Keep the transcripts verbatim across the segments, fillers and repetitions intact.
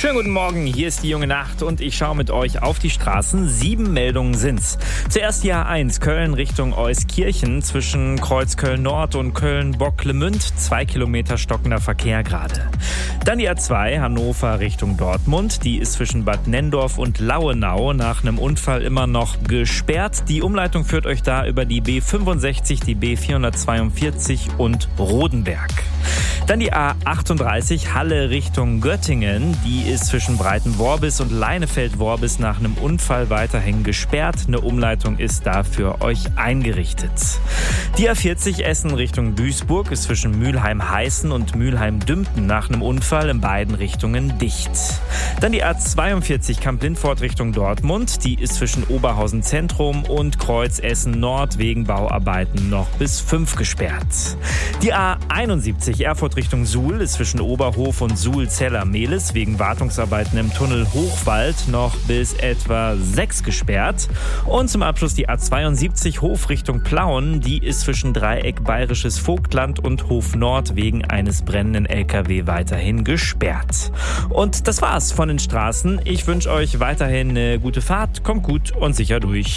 Schönen guten Morgen, hier ist die junge Nacht und ich schaue mit euch auf die Straßen. Sieben Meldungen sind's. Zuerst die A eins, Köln Richtung Euskirchen zwischen Kreuz Köln-Nord und Köln-Bocklemünd. Zwei Kilometer stockender Verkehr gerade. Dann die A zwei, Hannover Richtung Dortmund. Die ist zwischen Bad Nenndorf und Lauenau nach einem Unfall immer noch gesperrt. Die Umleitung führt euch da über die B fünfundsechzig, die B vierhundertzweiundvierzig und Rodenberg. Dann die A achtunddreißig, Halle Richtung Göttingen. Die ist zwischen Breitenworbis und Leinefeld-Worbis nach einem Unfall weiterhin gesperrt. Eine Umleitung ist da für euch eingerichtet. Die A vierzig, Essen Richtung Duisburg, ist zwischen Mülheim-Heißen und Mülheim-Dümpten nach einem Unfall in beiden Richtungen dicht. Dann die A zweiundvierzig, Kamp-Lindfort Richtung Dortmund. Die ist zwischen Oberhausen Zentrum und Kreuz Essen Nord wegen Bauarbeiten noch bis fünf gesperrt. Die A einundsiebzig, Erfurt Richtung Suhl, ist zwischen Oberhof und Suhl-Zeller-Mehlis wegen Wartungsarbeiten im Tunnel Hochwald noch bis etwa sechs gesperrt. Und zum Abschluss die A zweiundsiebzig, Hof Richtung Plauen. Die ist zwischen Dreieck Bayerisches Vogtland und Hof Nord wegen eines brennenden L K W weiterhin gesperrt. Und das war's von den Straßen. Ich wünsche euch weiterhin eine gute Fahrt. Kommt gut und sicher durch.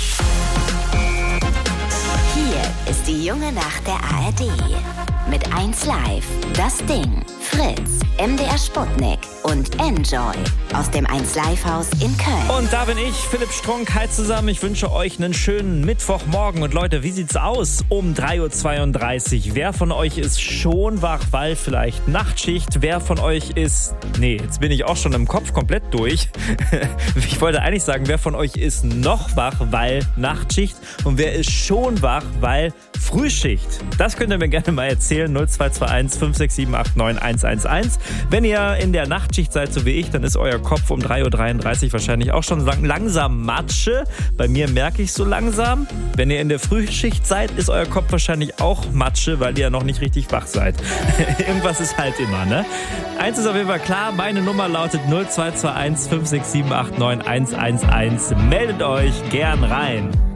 Hier ist die junge Nacht der A R D. Mit eins Live, Das Ding, Fritz, M D R Sputnik und Enjoy aus dem eins Live Haus in Köln. Und da bin ich, Philipp Strunk. Hi zusammen, ich wünsche euch einen schönen Mittwochmorgen. Und Leute, wie sieht's aus um drei Uhr zweiunddreißig? Wer von euch ist schon wach, weil vielleicht Nachtschicht? Wer von euch ist... Nee, jetzt bin ich auch schon im Kopf komplett durch. Ich wollte eigentlich sagen, wer von euch ist noch wach, weil Nachtschicht? Und wer ist schon wach, weil Frühschicht? Das könnt ihr mir gerne mal erzählen. null zwei zwei eins fünf sechs sieben acht neun eins eins eins. Wenn ihr in der Nachtschicht seid, so wie ich, dann ist euer Kopf um drei Uhr dreiunddreißig wahrscheinlich auch schon lang, langsam Matsche. Bei mir merke ich so langsam. Wenn ihr in der Frühschicht seid, ist euer Kopf wahrscheinlich auch Matsche, weil ihr ja noch nicht richtig wach seid. Irgendwas ist halt immer, ne? Eins ist auf jeden Fall klar, meine Nummer lautet null zwei zwei eins fünf sechs sieben acht neun eins eins eins. Meldet euch gern rein.